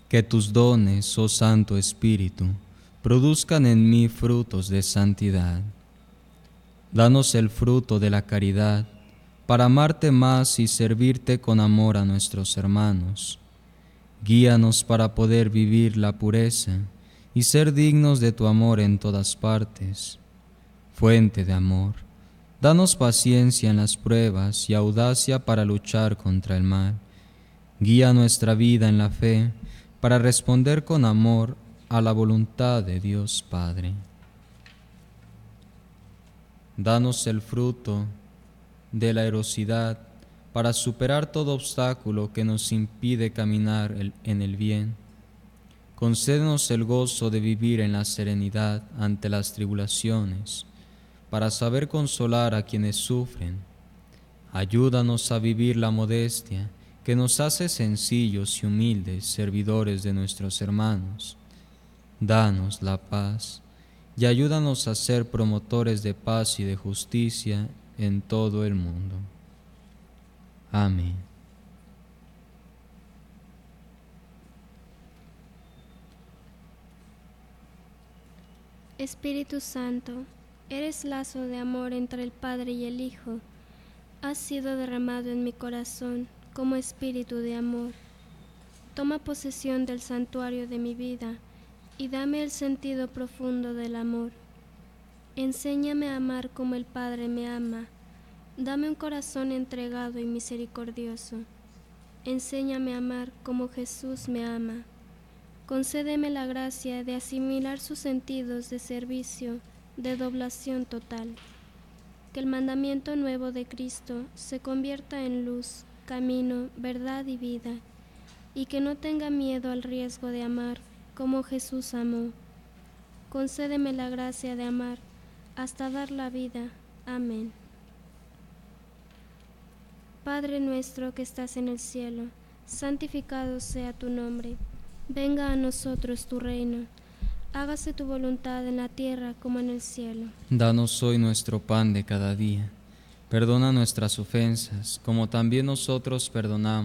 Que tus dones, oh Santo Espíritu, produzcan en mí frutos de santidad. Danos el fruto de la caridad, para amarte más y servirte con amor a nuestros hermanos. Guíanos para poder vivir la pureza y ser dignos de tu amor en todas partes. Fuente de amor, danos paciencia en las pruebas y audacia para luchar contra el mal. Guía nuestra vida en la fe para responder con amor a la voluntad de Dios Padre. Danos el fruto de la heroicidad para superar todo obstáculo que nos impide caminar en el bien. Concédenos el gozo de vivir en la serenidad ante las tribulaciones, para saber consolar a quienes sufren. Ayúdanos a vivir la modestia que nos hace sencillos y humildes servidores de nuestros hermanos. Danos la paz y ayúdanos a ser promotores de paz y de justicia en todo el mundo. Amén. Espíritu Santo, eres lazo de amor entre el Padre y el Hijo. Has sido derramado en mi corazón como espíritu de amor. Toma posesión del santuario de mi vida y dame el sentido profundo del amor. Enséñame a amar como el Padre me ama. Dame un corazón entregado y misericordioso. Enséñame a amar como Jesús me ama. Concédeme la gracia de asimilar sus sentidos de servicio, de doblación total. Que el mandamiento nuevo de Cristo se convierta en luz, camino, verdad y vida, y que no tenga miedo al riesgo de amar como Jesús amó. Concédeme la gracia de amar hasta dar la vida. Amén. Padre nuestro que estás en el cielo, santificado sea tu nombre. Venga a nosotros tu reino. Hágase tu voluntad en la tierra como en el cielo. Danos hoy nuestro pan de cada día. Perdona nuestras ofensas, como también nosotros perdonamos